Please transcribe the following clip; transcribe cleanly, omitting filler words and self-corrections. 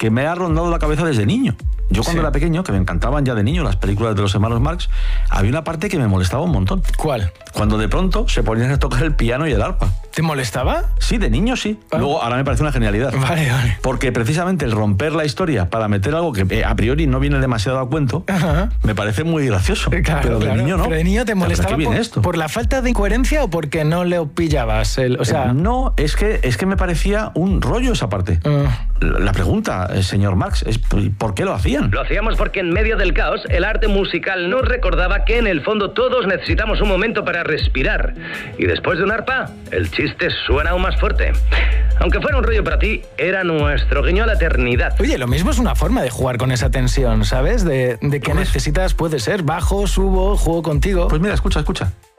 que me ha rondado la cabeza desde niño. Yo cuando era pequeño, que me encantaban ya de niño las películas de los hermanos Marx, había una parte que me molestaba un montón. ¿Cuál? Cuando de pronto se ponían a tocar el piano y el arpa. ¿Te molestaba? Sí, de niño sí. Luego, ahora me parece una genialidad. Vale. Porque precisamente el romper la historia para meter algo que a priori no viene demasiado a cuento, me parece muy gracioso. Claro, pero de niño no. Pero de niño te molestaba por la falta de incoherencia o porque no le pillabas. No, es que me parecía un rollo esa parte. La pregunta, señor Marx, es ¿por qué lo hacían? Lo hacíamos porque en medio del caos, el arte musical nos recordaba que en el fondo todos necesitamos un momento para respirar. Y después de un arpa, el chiste suena aún más fuerte. Aunque fuera un rollo para ti, era nuestro guiño a la eternidad. Oye, lo mismo es una forma de jugar con esa tensión, ¿sabes? De que necesitas, puede ser, bajo, subo, juego contigo. Pues mira, escucha.